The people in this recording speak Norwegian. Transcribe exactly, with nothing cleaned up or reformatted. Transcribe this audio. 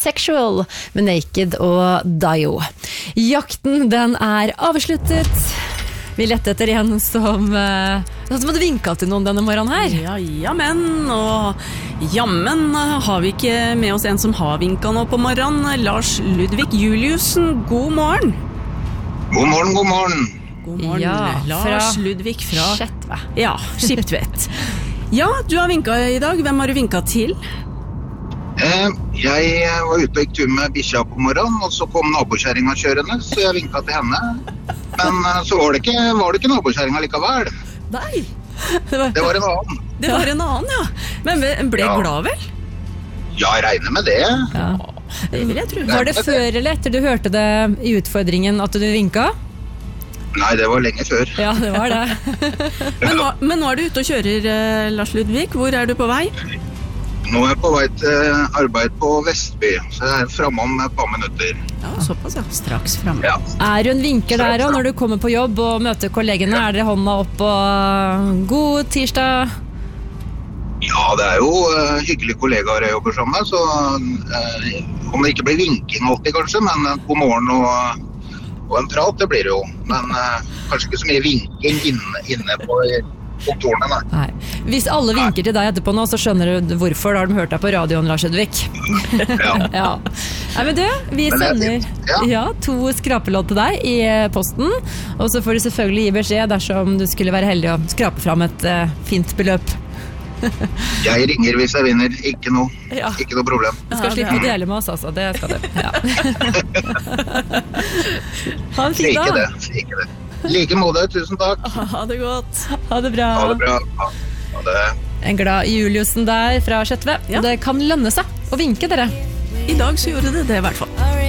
Sexual med Naked og Dio. Jakten, den er avsluttet. Vi lette etter en som uh, som hadde vinket til noen denne morgenen her. Ja, jamen, og jammen har vi ikke med oss en som har vinket nå på morgenen. Lars Ludvig Juliussen, god morgen. God morgen, god morgen. God morgen, Ja, Lars fra Ludvig fra Skjetve. Ja, Skiptvet. Ja, du har vinket i dag. Hvem har du vinket til? Eh, jeg var ute og gikk tur med bikkja på morgenen, og så kom nabokjæringa kjørende, så jeg vinket til henne. Men eh, så var det ikke, var det ikke nabokjæringa likevel. Nei, Det var, Det var en annen. det var en annen, ja. Men ble Ja. glad vel? Ja, jeg regner med det. ja. Det vil jeg tro. Var det før eller etter du hørte det i utfordringen at du vinket? Nei, det var lenge før. Ja, det var det. Men nå, men nå er du ute og kjører, eh, Lars Ludvig. Hvor er du på vei? Nå er jeg på vei til arbeid på Vestby, så jeg er fremme om et par minutter. Ja, såpass, ja. Straks fremme. Ja. Er du en vinker der også, når du kommer på jobb og møter kollegene? Er dere hånda opp og god tirsdag? Ja, det er jo eh, hyggelige kollegaer jeg jobber sammen med, så eh, om det ikke blir vinking alltid kanskje, men eh, god morgen og, og en prat, det blir det jo. Men eh, kanskje ikke så mye vinking inne, inne på kontorene, nei. Nei. Hvis alle vinker til deg etterpå nå, så skjønner du hvorfor. Da har de hørt deg på radioen, Lars Ludvig. Ja. Ja. Nei, men du, vi Men det er sender fint. Ja. ja, to skrapelodd til deg i posten, og så får du selvfølgelig gi beskjed dersom du skulle være heldig å skrape fram et uh, fint beløp. Jeg ringer hvis jeg vinner, ikke noe, Ja. ikke noe problem. Du skal Ja, slippe det å dele med oss, altså. Det skal du. Ja. Ha en fin Ikke dag. det, ikke det. Like måte, tusen takk. Ha det godt. Ha det bra. Ha det bra. Ha ha det. En glad Juliussen der fra Skjetve. Ja. Det kan lønne seg å vinke, dere. I dag så gjorde det det i hvert fall.